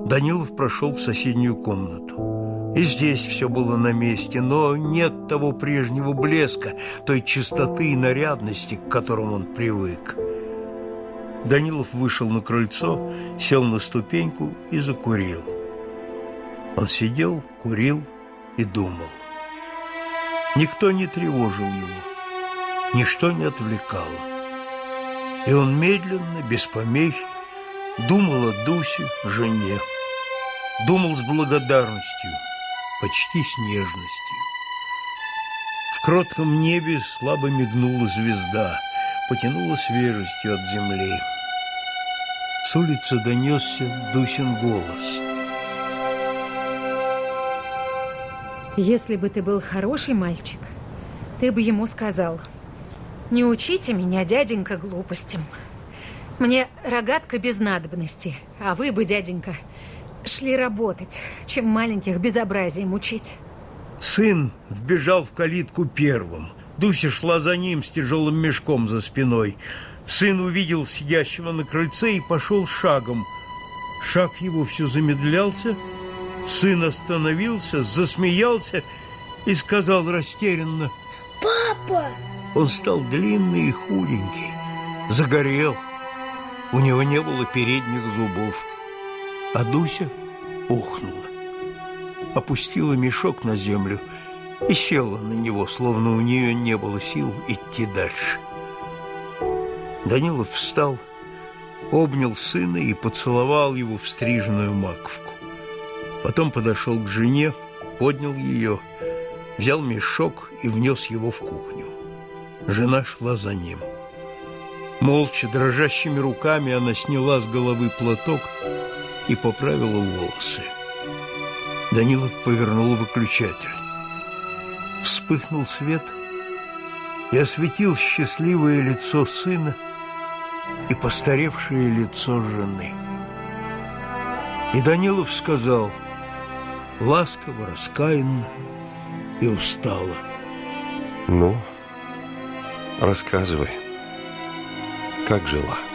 Данилов прошел в соседнюю комнату. И здесь все было на месте, но нет того прежнего блеска, той чистоты и нарядности, к которым он привык. Данилов вышел на крыльцо, сел на ступеньку и закурил. Он сидел, курил и думал. Никто не тревожил его, ничто не отвлекало. И он медленно, без помехи, думал о Дусе, жене. Думал с благодарностью, почти с нежностью. В кротком небе слабо мигнула звезда, потянула свежестью от земли. С улицы донесся Дусин голос. Если бы ты был хороший мальчик, ты бы ему сказал: «Не учите меня, дяденька, глупостям. Мне рогатка без надобности, а вы бы, дяденька, шли работать, чем маленьких безобразием учить». Сын вбежал в калитку первым. Дуся шла за ним с тяжелым мешком за спиной. Сын увидел сидящего на крыльце и пошел шагом. Шаг его все замедлялся. Сын остановился, засмеялся и сказал растерянно: «Папа!» Он стал длинный и худенький, загорел. У него не было передних зубов. А Дуся охнула, опустила мешок на землю и села на него, словно у нее не было сил идти дальше. Данилов встал, обнял сына и поцеловал его в стриженную маковку. Потом подошел к жене, поднял ее, взял мешок и внес его в кухню. Жена шла за ним. Молча, дрожащими руками она сняла с головы платок и поправила волосы. Данилов повернул выключатель. Вспыхнул свет и осветил счастливое лицо сына и постаревшее лицо жены. И Данилов сказал ласково, раскаянно и устало: «Ну, рассказывай, как жила?»